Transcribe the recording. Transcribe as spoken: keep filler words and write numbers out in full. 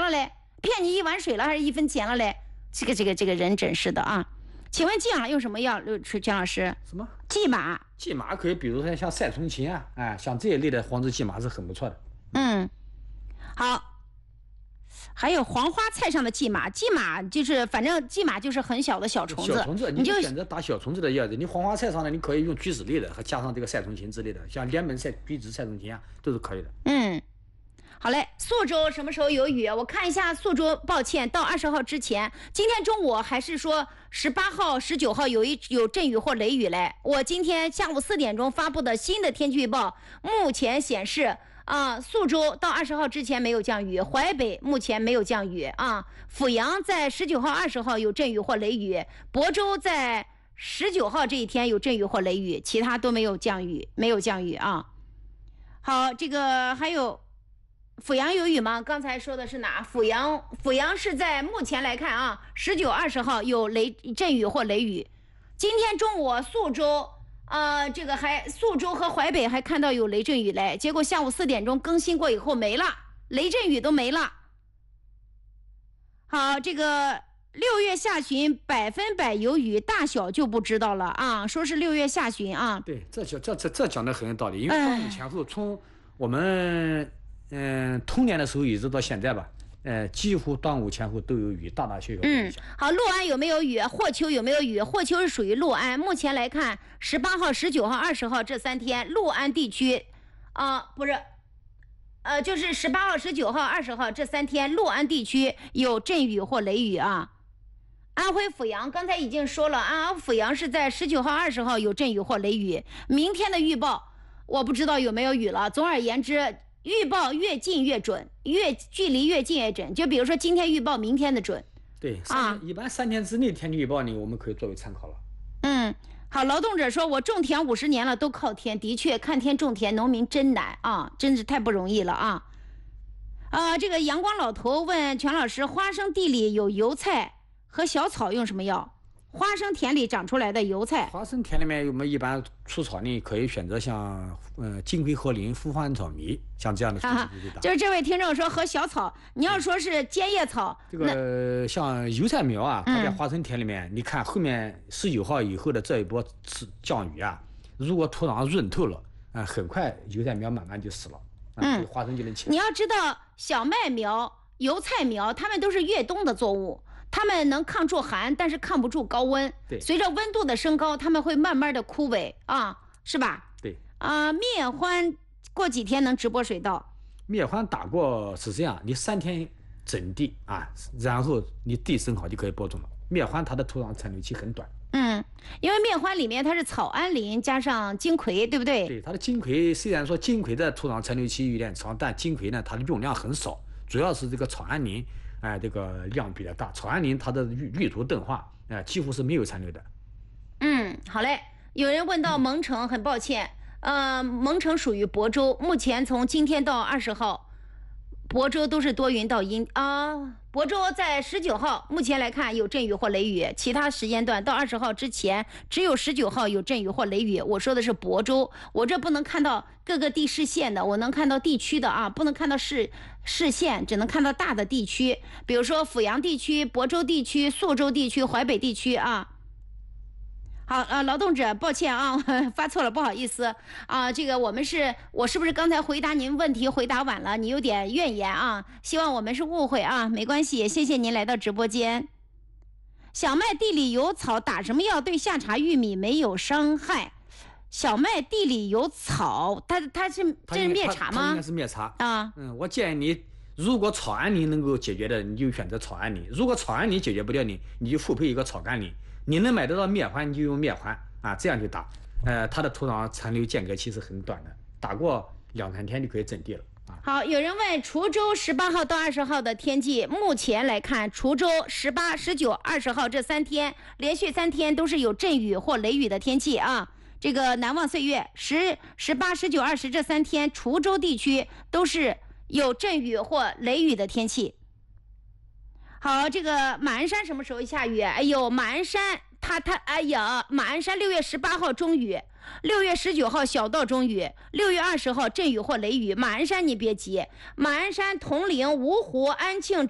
了嘞，骗你一碗水了还是一分钱了嘞？这个这个这个人真是的啊！请问寄马用什么药？姜老师， 什么寄马？ 寄马可以，比如说像赛虫芹啊，哎，像这一类的黄质寄马是很不错的。 嗯，好。还有黄花菜上的蓟马，蓟马就是反正蓟马就是很小的小虫子， 小虫子你就选择打小虫子的叶子。你黄花菜上呢，你可以用菊子类的，和加上这个赛虫芹之类的，像连门赛、菊子、赛虫芹啊，都是可以的。 嗯，好嘞。宿州什么时候有雨？我看一下宿州，抱歉，到二十号之前，今天中午还是说十八号、十九号有一有阵雨或雷雨嘞。我今天下午四点钟发布的新的天气预报，目前显示。啊，宿州到二十号之前没有降雨，淮北目前没有降雨啊。阜阳在十九号、二十号有阵雨或雷雨，亳州在十九号这一天有阵雨或雷雨，其他都没有降雨，没有降雨啊。好，这个还有阜阳有雨吗？刚才说的是哪？阜阳，阜阳是在目前来看啊，十九、二十号有雷阵雨或雷雨。今天中午宿州。呃，这个还宿州和淮北还看到有雷阵雨嘞，结果下午四点钟更新过以后没了，雷阵雨都没了。好，这个六月下旬百分百有雨，大小就不知道了啊，说是六月下旬啊。 对，这讲这这这讲的很有道理，因为端午前后，从我们嗯童年的时候一直到现在吧。呃，几乎端午前后都有雨，大大小小的影响。 嗯，好，六安有没有雨？霍丘有没有雨？霍丘是属于六安。目前来看，十八号、十九号、二十号这三天，六安地区，啊、呃，不是，呃，就是十八号、十九号、二十号这三天，六安地区有阵雨或雷雨啊。安徽阜阳刚才已经说了，安徽阜阳是在十九号、二十号有阵雨或雷雨。明天的预报我不知道有没有雨了。总而言之。预报越近越准，越距离越近越准。就比如说今天预报，明天的准。 对啊，一般三天之内天气预报呢，我们可以作为参考了。 嗯，好，劳动者说，我种田五十年了，都靠天。的确，看天种田，农民真难啊，真是太不容易了啊。啊，这个阳光老头问全老师，花生地里有油菜和小草，用什么药？花生田里长出来的油菜， 花生田里面我们一般除草呢，可以选择像呃金匮合林、复方草迷，像这样的除草剂打。 就是这位听众说和小草，你要说是尖叶草， 这个像油菜苗啊，它在花生田里面，嗯、你看后面十九号以后的这一波降雨啊，如果土壤润透了，啊、呃，很快油菜苗慢慢就死了，啊、嗯，花生就能起来。 你要知道，小麦苗、油菜苗，它们都是越冬的作物。它们能抗住寒，但是抗不住高温。 对， 随着温度的升高，它们会慢慢的枯萎啊，是吧？ 对。 啊、呃，灭欢过几天能直播水稻？ 灭欢打过是这样，你三天整地啊，然后你地生好就可以播种了。灭欢它的土壤残留期很短。 嗯，因为灭欢里面它是草胺林加上金葵，对不对？ 对，它的金葵虽然说金葵的土壤残留期有点长，但金葵呢它的用量很少，主要是这个草胺林。哎，这个量比较大，草胺林它的绿绿图钝化，哎、呃，几乎是没有残留的。 嗯，好嘞。有人问到蒙城，很抱歉，呃，蒙城属于亳州，目前从今天到二十号，亳州都是多云到阴啊。亳州在十九号，目前来看有阵雨或雷雨，其他时间段到二十号之前，只有十九号有阵雨或雷雨。我说的是亳州，我这不能看到各个地市县的，我能看到地区的啊，不能看到市市县，只能看到大的地区，比如说阜阳地区、亳州地区、宿州地区、淮北地区啊。好，呃，劳动者，抱歉啊，发错了，不好意思啊。这个我们是，我是不是刚才回答您问题回答晚了？你有点怨言啊，希望我们是误会啊，没关系，谢谢您来到直播间。小麦地里有草，打什么药对夏茬玉米没有伤害？小麦地里有草，它它是这是灭茬吗？ 应该是灭茬啊。 嗯，我建议你，如果草胺林能够解决的，你就选择草胺林；如果草胺林解决不掉你，你就复配一个草甘林。你能买得到灭欢，你就用灭欢啊，这样就打。呃，它的土壤残留间隔期是很短的，打过两三天就可以整地了啊。 好，有人问滁州十八号到二十号的天气，目前来看，滁州十八、十九、二十号这三天连续三天都是有阵雨或雷雨的天气啊。这个难忘岁月，十、十八、十九、二十这三天，滁州地区都是有阵雨或雷雨的天气。好，这个马鞍山什么时候下雨？哎呦，马鞍山，它它，哎呀，马鞍山六月十八号中雨，六月十九号小到中雨，六月二十号阵雨或雷雨。马鞍山你别急，马鞍山、铜陵、芜湖、安庆。